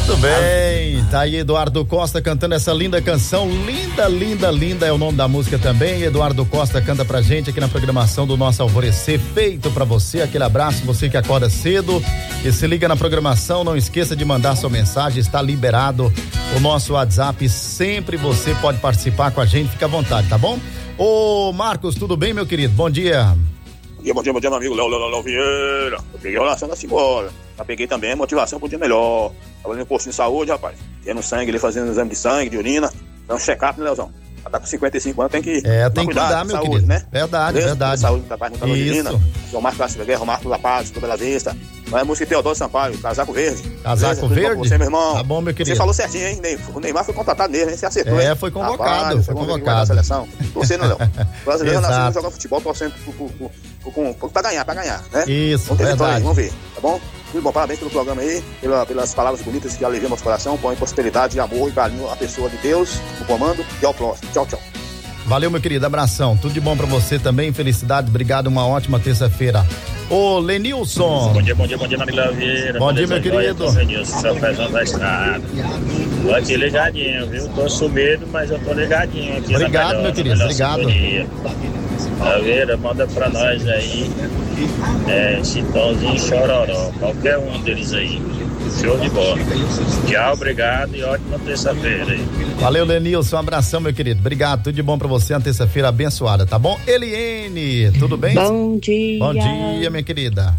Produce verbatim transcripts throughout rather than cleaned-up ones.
Muito bem, tá aí Eduardo Costa cantando essa linda canção, linda, linda, linda é o nome da música também. Eduardo Costa canta pra gente aqui na programação do nosso Alvorecer, feito pra você. Aquele abraço, você que acorda cedo e se liga na programação. Não esqueça de mandar sua mensagem, está liberado o nosso WhatsApp, sempre você pode participar com a gente, fica à vontade, tá bom? Ô Marcos, tudo bem, meu querido? Bom dia. Bom dia, bom dia, bom dia, meu amigo Léo, Léo, Léo Vieira. Eu peguei a oração da Cibora. Já peguei também a motivação pro dia melhor. Trabalhando no postinho de saúde, rapaz. Tendo sangue ali, fazendo exame de sangue, de urina. Então, check-up, né, Leozão? Já tá com cinquenta e cinco anos, tem que. É, tem que cuidar, meu saúde, querido. Né? Verdade, Beleza? verdade. Saúde, rapaz, não tá de urina. João Marcos Garcia Guerra, Marcos La Paz, do Bela Vista. Vai a música Teodoro Sampaio, Casaco Verde. Casaco Beleza? Verde? Você, meu irmão. Tá bom, meu querido. Você falou certinho, hein? O Neymar foi contratado nele, hein? Você acertou, É, hein? foi convocado, rapaz, foi convocado. Da seleção. Torcendo, Léo. O brasileiro Exato. nasceu jogando futebol, torcendo pro, pro, pro, pro, pro, pra ganhar, pra ganhar, né? Isso, vamos ter verdade. vitória aí, vamos ver, tá bom? Muito bom, parabéns pelo programa aí, pela, pelas palavras bonitas que aliviam nosso coração, põem prosperidade, amor e carinho à pessoa de Deus, no comando e ao próximo. Tchau, tchau. Valeu, meu querido, abração, tudo de bom pra você também, felicidade, obrigado, uma ótima terça-feira. Ô Lenilson. Bom dia, bom dia, bom dia, meu amigo Léo Vieira. Bom dia, meu querido. Eu Lenilson, seu Pezão da Estrada. Tô aqui ligadinho, viu? Tô sumido, mas eu tô ligadinho aqui. Obrigado, melhor, meu querido, obrigado. Léo Vieira, manda pra nós aí, é, Chitãozinho e Chororó, qualquer um deles aí. Show de bola. Tchau, obrigado e ótima terça-feira aí. Valeu, Lenilson, um abração, meu querido. Obrigado, tudo de bom pra você, uma terça-feira abençoada, tá bom? Eliene, tudo bem? Bom dia. Bom dia, minha querida.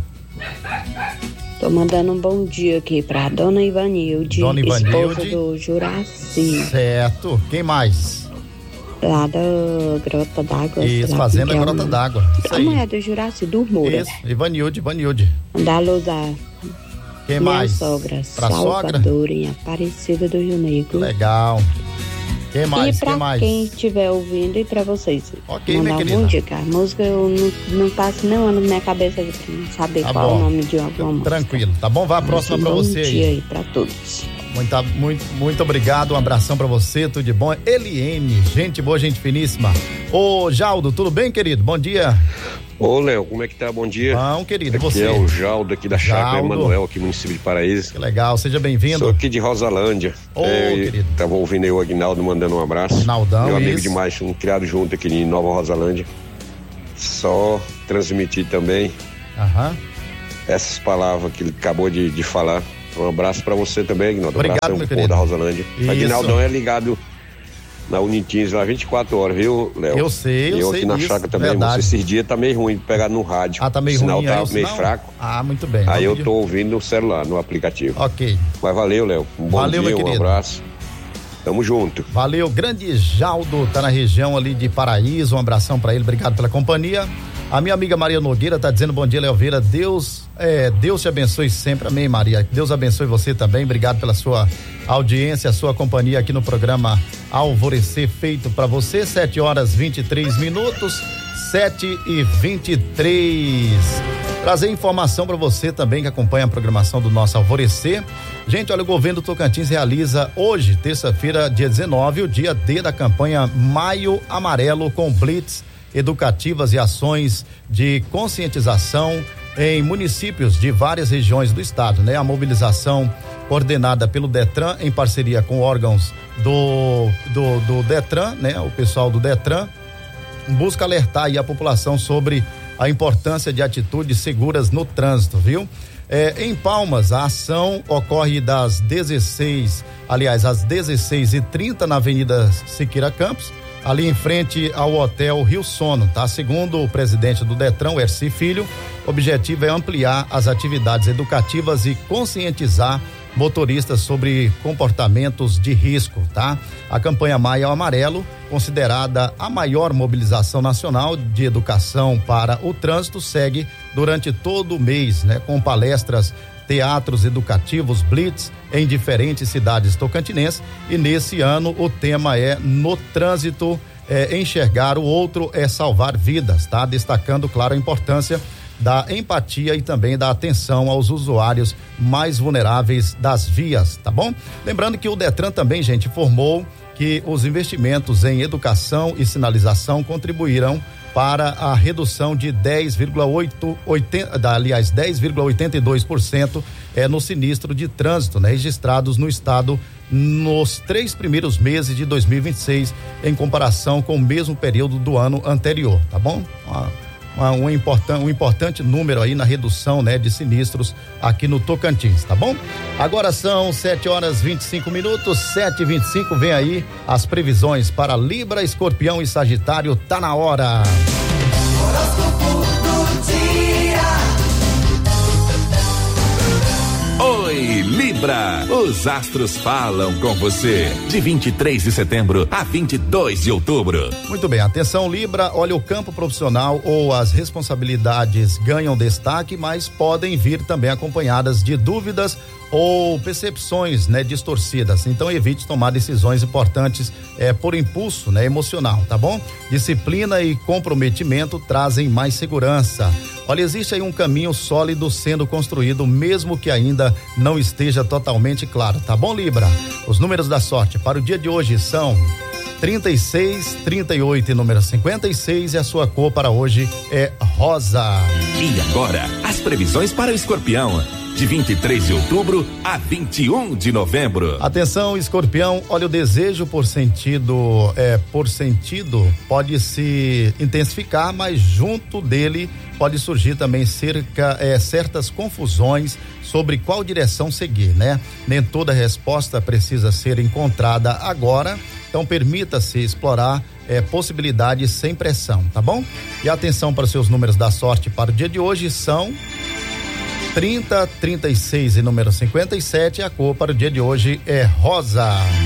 Tô mandando um bom dia aqui pra dona Ivanilde, Dona Ivanilde. esposa do Juraci. Certo, quem mais? Lá da Grota d'Água. Isso, Fazenda Grota d'Água. A mulher do Juraci, do Moura. Isso, Ivanilde, Ivanilde. Mandar luz a Quem minha mais? sogra, Pra Salvador, sogra? em Aparecida do Rio Negro. Legal. Quem mais? E pra quem mais? quem estiver ouvindo e pra vocês. Ok, mandar minha um querida. bom dia, cara. A música eu não, não passo nem uma na minha cabeça aqui pra não saber Tá qual bom. é o nome de alguma música. Tranquilo, tá bom? Vá a próxima Mas um pra bom você dia aí. aí pra todos. Muito, muito, muito obrigado, um abração pra você, tudo de bom. Eliene, gente boa, gente finíssima. Ô, Jaldo, tudo bem, querido? Bom dia. Ô, Léo, como é que tá? Bom dia. Bom, querido, e aqui você? é o Jaldo aqui da Chácara Jaldo. Emanuel, aqui no município de Paraíso. Que legal, seja bem-vindo. Sou aqui de Rosalândia. Ô, é, querido. Tava ouvindo aí o Aguinaldo mandando um abraço. Aguinaldão, Meu amigo isso. demais, um criado junto aqui em Nova Rosalândia. Só transmitir também Aham. essas palavras que ele acabou de, de falar. Um abraço pra você também, Aguinaldo. Um Obrigado, abração meu pro povo querido. da Rosalândia. Isso. Aguinaldão é ligado na Unitins lá vinte e quatro horas, viu, Léo? Eu sei, eu Eu sei aqui na disso, chácara também, verdade. você, esses dias tá meio ruim de pegar no rádio. Ah, tá meio o sinal ruim tá aí, o meio sinal? fraco. Ah, muito bem. Aí eu Vamos tô ouvindo no celular, no aplicativo. Ok. Mas valeu, Léo. Um bom Valeu, dia, meu um querido. abraço. Tamo junto. Valeu, grande Jaldo, tá na região ali de Paraíso, um abração pra ele, obrigado pela companhia. A minha amiga Maria Nogueira tá dizendo bom dia, Léo Vieira, Deus, é, Deus te abençoe sempre, amém, Maria, Deus abençoe você também, obrigado pela sua audiência, a sua companhia aqui no programa Alvorecer, feito pra você, sete horas vinte e três minutos, sete e vinte e três. Trazer informação para você também que acompanha a programação do nosso Alvorecer. Gente, olha, o governo do Tocantins realiza hoje, terça-feira, dia dezenove, o dia D da campanha Maio Amarelo com Blitz educativas e ações de conscientização em municípios de várias regiões do estado, né? A mobilização coordenada pelo Detran em parceria com órgãos do, do, do Detran, né? O pessoal do Detran busca alertar aí a população sobre a importância de atitudes seguras no trânsito, viu? É, em Palmas, a ação ocorre das dezesseis, aliás, às dezesseis e trinta na Avenida Siqueira Campos, ali em frente ao Hotel Rio Sono, tá? Segundo o presidente do Detran, o Erci Filho, o objetivo é ampliar as atividades educativas e conscientizar motoristas sobre comportamentos de risco, tá? A campanha Maio Amarelo, considerada a maior mobilização nacional de educação para o trânsito, segue durante todo o mês, né? Com palestras, teatros educativos, blitz em diferentes cidades tocantinenses, e nesse ano o tema é no trânsito, é, enxergar o outro é salvar vidas, tá? Destacando, claro, a importância da empatia e também da atenção aos usuários mais vulneráveis das vias, tá bom? Lembrando que o Detran também, gente, informou que os investimentos em educação e sinalização contribuirão para a redução de dez vírgula oito, oitenta, aliás, dez vírgula oitenta e dois por cento é, no sinistro de trânsito, né, registrados no estado nos três primeiros meses de dois mil e vinte e seis, em comparação com o mesmo período do ano anterior, tá bom? Uma, uma, um, important, um importante número aí na redução, né, de sinistros aqui no Tocantins, tá bom? Agora são sete horas vinte e cinco minutos, sete e vinte e cinco, vem aí as previsões para Libra, Escorpião e Sagitário, tá na hora. Horóscopo do dia. Oi, Libra! Os astros falam com você. De vinte e três de setembro a vinte e dois de outubro. Muito bem, atenção Libra, olha, o campo profissional ou as responsabilidades ganham destaque, mas podem vir também acompanhadas de dúvidas ou percepções, né, distorcidas. Então evite tomar decisões importantes é, por impulso, né, emocional, tá bom? Disciplina e comprometimento trazem mais segurança. Olha, existe aí um caminho sólido sendo construído, mesmo que ainda não esteja totalmente claro, tá bom, Libra? Os números da sorte para o dia de hoje são trinta e seis, trinta e oito e número cinquenta e seis, e a sua cor para hoje é rosa. E agora, as previsões para o Escorpião. De vinte e três de outubro a vinte e um de novembro. Atenção, Escorpião, olha, o desejo por sentido, é, por sentido pode se intensificar, mas junto dele pode surgir também cerca, é, certas confusões sobre qual direção seguir, né? Nem toda resposta precisa ser encontrada agora, então permita-se explorar é, possibilidades sem pressão, tá bom? E atenção para os seus números da sorte para o dia de hoje são trinta, trinta e seis e número cinquenta e sete, a cor para o dia de hoje é rosa.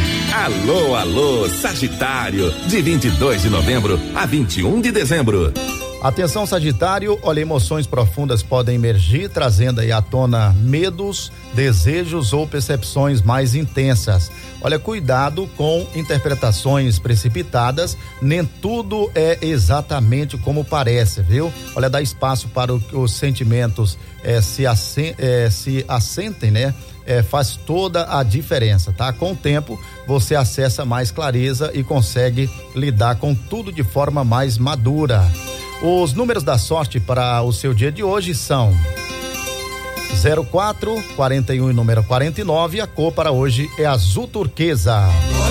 Alô, alô, Sagitário, de vinte e dois de novembro a vinte e um de dezembro. Atenção, Sagitário, olha, emoções profundas podem emergir, trazendo aí à tona medos, desejos ou percepções mais intensas. Olha, cuidado com interpretações precipitadas, nem tudo é exatamente como parece, viu? Olha, dá espaço para o, os sentimentos é, se, assen, é, se assentem, né? É, faz toda a diferença, tá? Com o tempo, você acessa mais clareza e consegue lidar com tudo de forma mais madura. Os números da sorte para o seu dia de hoje são zero quatro, quarenta e um e número quarenta e nove, a cor para hoje é azul turquesa.